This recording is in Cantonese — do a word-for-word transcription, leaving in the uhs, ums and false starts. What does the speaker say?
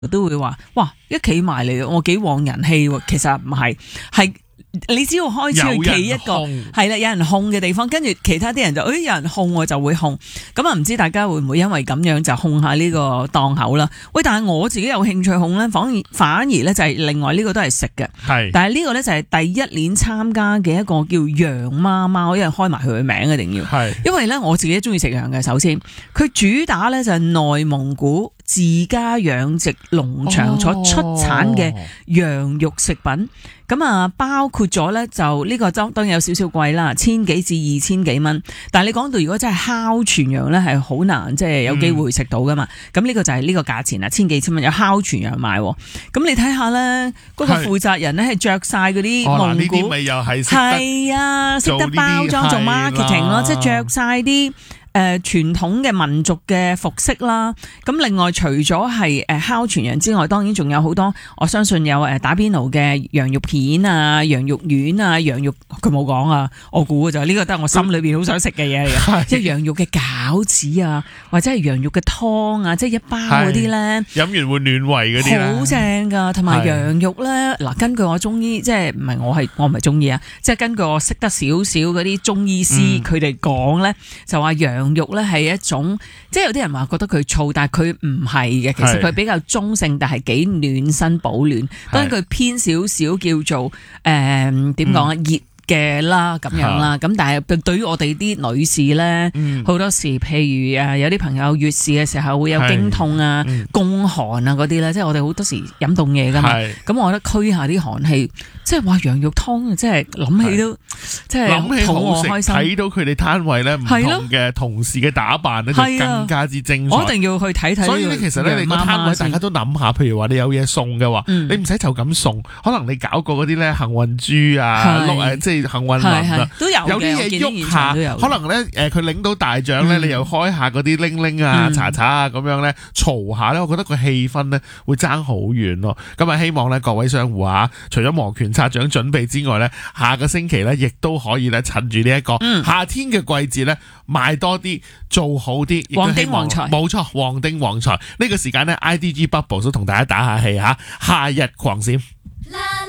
都會話，哇，一企埋嚟，我幾旺人氣喎。其實唔係，係你只要開始去企一個係啦，有人控嘅地方，跟住其他啲人就誒、哎、有人控我就會控。咁啊，唔知大家會唔會因為咁樣就控下呢個檔口啦？喂，但係我自己有興趣控咧，反而反而咧就係另外呢個都係食嘅，係。但係呢個咧就係第一年參加嘅一個叫羊媽媽，因為開埋佢嘅名一定要，係。因為咧我自己中意食羊嘅，首先佢主打咧就係內蒙古自家養殖農場所出產嘅羊肉食品，咁啊、哦、包括咗咧就呢個當然有少少貴啦，千幾至二千幾蚊。但係你講到如果真係烤全羊咧，係好難即係、就是、有機會食到噶嘛。咁呢、嗯、個就係呢個價錢啦，千幾千蚊有烤全羊賣。咁你睇下咧，嗰、那個負責人咧係着晒嗰啲蒙古，係、哦、啊，識得包裝做 marketing 咯，即係着晒啲。誒、呃、傳統嘅民族嘅服飾啦，咁另外除咗係誒烤全羊之外，當然仲有好多，我相信有誒打邊爐嘅羊肉片啊、羊肉丸啊、羊肉佢冇講啊，我估嘅就呢個都係我心裏邊好想食嘅嘢嚟嘅，即係羊肉嘅餃子啊，或者係羊肉嘅湯啊，即係一包嗰啲咧， 飲完會暖胃嗰啲， 好正㗎，同埋羊肉咧嗱，根據我中醫，即係唔係我係我唔係中醫啊，即係根據我識得少少嗰啲中醫師佢哋講咧，就話羊羊肉咧係一種，即係有啲人話覺得佢燥，但係佢唔係嘅，其實佢比較中性，但係幾暖身保暖。當然佢偏少少叫做誒點講啊熱嘅啦咁樣啦，咁但係對於我哋啲女士咧，好、嗯、多時譬如誒有啲朋友月事嘅時候會有經痛啊、宮寒啊嗰啲咧，即係我哋好多時飲凍嘢噶嘛，咁我覺得驅下啲寒氣，即係話羊肉湯，即係諗起都即係諗起好食， 開心。 睇到佢哋攤位咧唔同嘅同事嘅打扮咧，就更加之精彩。 我一定要去睇睇。 所以咧，其實咧，你個攤位大家都諗下，譬如話你有嘢送嘅話，嗯、你唔使就咁送，可能你搞過嗰啲咧幸運豬啊，碌即係幸運輪啊， 都有有啲嘢喐下，可能咧誒佢領到大獎咧，嗯、你又開下嗰啲鈴鈴啊、嗯、茶茶啊咁樣咧，嘈下咧，我覺得個氣氛咧會爭好遠咯。咁啊，希望咧各位商戶啊，除咗摩拳擦掌準備之外咧，下個星期咧亦都可以咧趁住呢一個夏天嘅季節咧，賣多啲，做好啲， 旺丁旺財， 冇錯，旺丁旺財。呢、這個時間咧 ，I D G Bubbles 都同大家打下氣吓，夏日狂閃。